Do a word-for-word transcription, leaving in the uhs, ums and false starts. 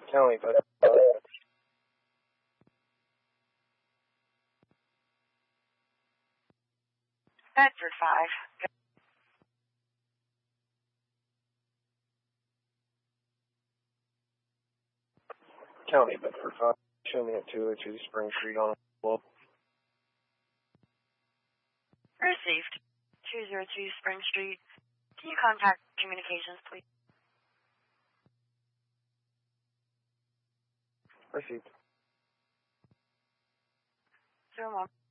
County, but Bedford five. County, Bedford five. Show me at two oh two Spring Street on twelve. Received. two oh two Spring Street. Can you contact communications, please? Received. Zero one.